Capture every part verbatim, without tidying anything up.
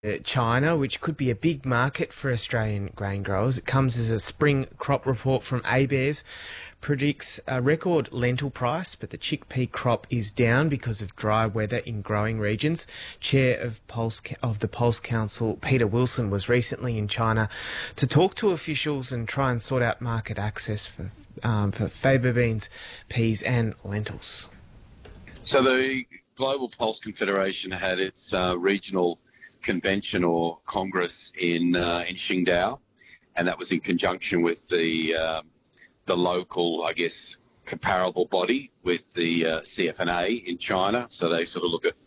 Uh, China, which could be a big market for Australian grain growers. It comes as a spring crop report from ABARES, predicts a record lentil price, but the chickpea crop is down because of dry weather in growing regions. Chair of Pulse of the Pulse Council, Peter Wilson, was recently in China to talk to officials and try and sort out market access for um, for faba beans, peas and lentils. So the Global Pulse Confederation had its uh, regional convention or congress in uh, in Qingdao, and that was in conjunction with the um, the local, I guess, comparable body with the uh, C F N A in China. So they sort of look at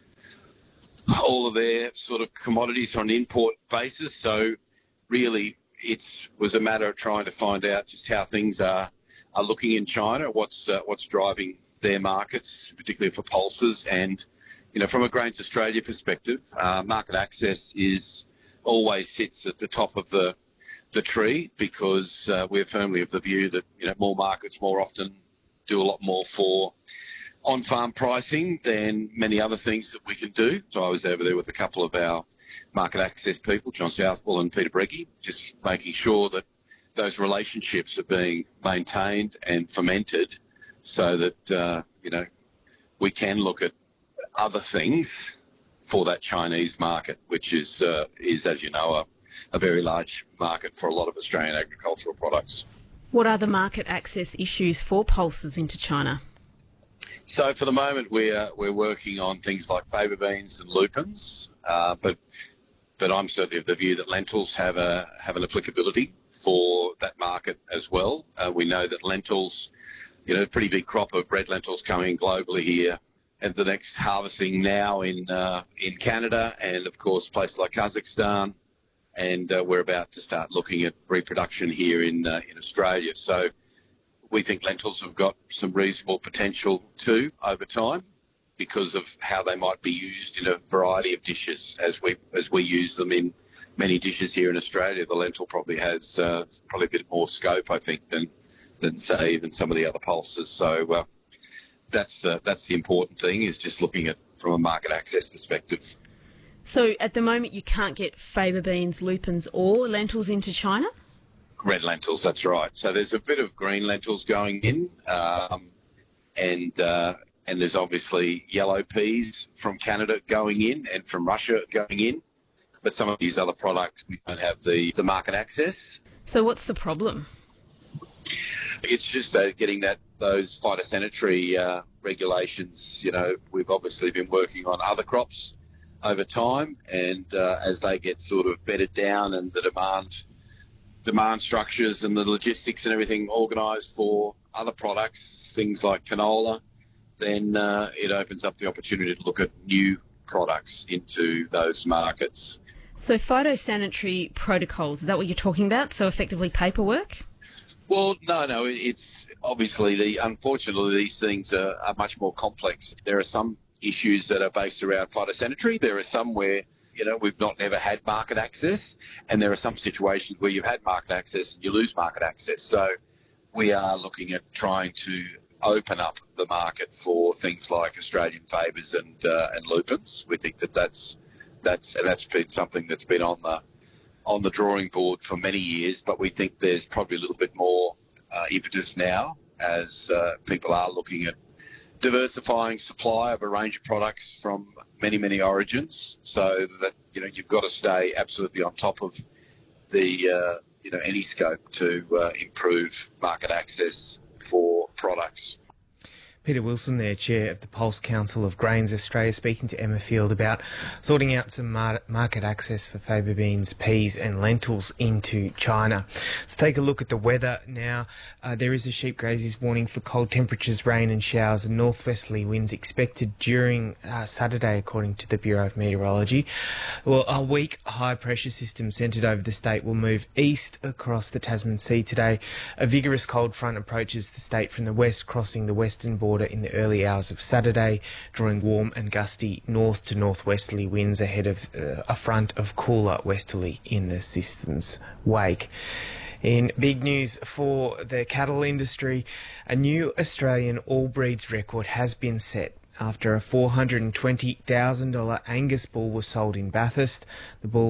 all of their sort of commodities on an import basis. So really, it was a matter of trying to find out just how things are are looking in China, what's uh, what's driving their markets, particularly for pulses. And you know, from a Grains Australia perspective, uh, market access is always sits at the top of the the tree, because uh, we're firmly of the view that, you know, more markets more often do a lot more for on-farm pricing than many other things that we can do. So I was over there with a couple of our market access people, John Southwell and Peter Breggy, just making sure that those relationships are being maintained and fomented so that, uh, you know, we can look at other things for that Chinese market, which is, uh, is as you know, a, a very large market for a lot of Australian agricultural products. What are the market access issues for pulses into China? So for the moment, we're we're working on things like faba beans and lupins, uh, but but I'm certainly of the view that lentils have a have an applicability for that market as well. Uh, we know that lentils, you know, a pretty big crop of red lentils coming globally here. And the next harvesting now in uh, in Canada, and of course places like Kazakhstan, and uh, we're about to start looking at reproduction here in uh, in Australia. So we think lentils have got some reasonable potential too over time, because of how they might be used in a variety of dishes as we as we use them in many dishes here in Australia. The lentil probably has uh, probably a bit more scope, I think, than than say even some of the other pulses. So. Uh, That's uh, that's the important thing, is just looking at from a market access perspective. So at the moment you can't get faba beans, lupins or lentils into China? Red lentils, that's right. So there's a bit of green lentils going in, um, and uh, and there's obviously yellow peas from Canada going in and from Russia going in. But some of these other products, we don't have the, the market access. So what's the problem? It's just uh, getting that those phytosanitary uh, regulations. You know, we've obviously been working on other crops over time, and uh, as they get sort of bedded down and the demand demand structures and the logistics and everything organised for other products, things like canola, then uh, it opens up the opportunity to look at new products into those markets. So phytosanitary protocols, is that what you're talking about? So effectively paperwork? Well, no, no, it's obviously the, unfortunately, these things are, are much more complex. There are some issues that are based around phytosanitary. There are some where, you know, we've not never had market access, and there are some situations where you've had market access and you lose market access. So we are looking at trying to open up the market for things like Australian fabas and uh, and lupins. We think that that's that's and that's been something that's been on the on the drawing board for many years, but we think there's probably a little bit more uh, impetus now as uh, people are looking at diversifying supply of a range of products from many, many origins, so that, you know, you've got to stay absolutely on top of the, uh, you know, any scope to uh, improve market access for products. Peter Wilson there, Chair of the Pulse Council of Grains Australia, speaking to Emma Field about sorting out some mar- market access for faba beans, peas and lentils into China. Let's take a look at the weather now. Uh, there is a sheep grazers warning for cold temperatures, rain and showers and northwesterly winds expected during uh, Saturday, according to the Bureau of Meteorology. Well, a weak high pressure system centred over the state will move east across the Tasman Sea today. A vigorous cold front approaches the state from the west, crossing the western border in the early hours of Saturday, drawing warm and gusty north to northwesterly winds ahead of uh, a front of cooler westerly in the system's wake. In big news for the cattle industry, a new Australian all breeds record has been set after a four hundred twenty thousand dollars Angus bull was sold in Bathurst. The bull